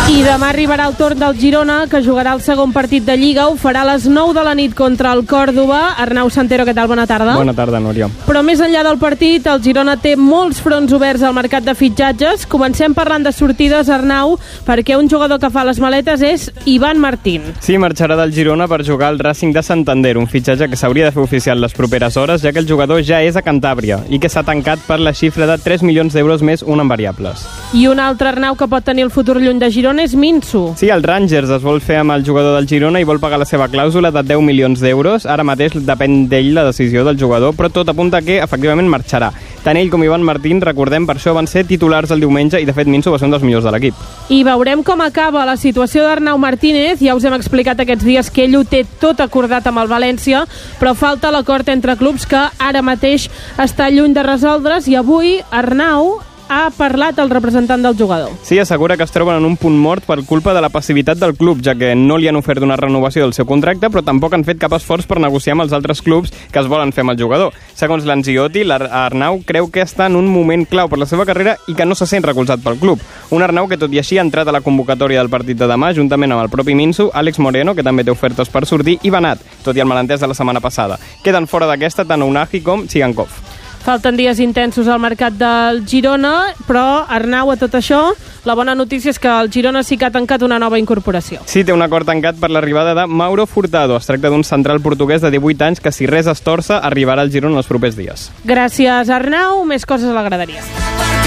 I demà arribarà el torn del Girona, que jugarà el segon partit de Lliga. Ho farà a les 9 de la nit contra el Còrdova. Arnau Santero, què tal? Bona tarda. Bona tarda, Núria. Però més enllà del partit, el Girona té molts fronts oberts al mercat de fitxatges. Comencem parlant de sortides, Arnau, perquè un jugador que fa les maletes és Ivan Martín. Sí, marxarà del Girona per jugar al Racing de Santander, un fitxatge que s'hauria de fer oficial les properes hores, ja que el jugador ja és a Cantàbria i que s'ha tancat per la xifra de 3 milions d'euros més un en variables. I un altre, Arnau, que pot tenir el futur lluny de Girona és Minso. Sí, el Rangers es vol fer amb el jugador del Girona i vol pagar la seva clàusula de 10 milions d'euros. Ara mateix depèn d'ell la decisió del jugador, però tot apunta que efectivament marxarà. Tant ell com Ivan Martín, recordem, per això van ser titulars el diumenge i de fet Minso va ser un dels millors de l'equip. I veurem com acaba la situació d'Arnau Martínez. Ja us hem explicat aquests dies que ell ho té tot acordat amb el València, però falta l'acord entre clubs que ara mateix està lluny de resoldre's, i avui Arnau ha parlat el representant del jugador. Sí, assegura que es troben en un punt mort per culpa de la passivitat del club, ja que no li han ofert una renovació del seu contracte, però tampoc han fet cap esforç per negociar amb els altres clubs que es volen fer amb el jugador. Segons l'Anziotti, l'Arnau creu que està en un moment clau per la seva carrera i que no se sent recolzat pel club. Un Arnau que tot i així ha entrat a la convocatòria del partit de demà, juntament amb el propi Minso, Àlex Moreno, que també té ofertes per sortir, i Banat, tot i el malentès de la setmana passada. Queden fora d'aquesta tant Unahi com Tsigankov. Falten dies intensos al mercat del Girona, però, Arnau, a tot això, la bona notícia és que el Girona sí que ha tancat una nova incorporació. Sí, té un acord tancat per l'arribada de Mauro Furtado. Es tracta d'un central portuguès de 18 anys que, si res es torça, arribarà al Girona els propers dies. Gràcies, Arnau. Més coses a la graderia.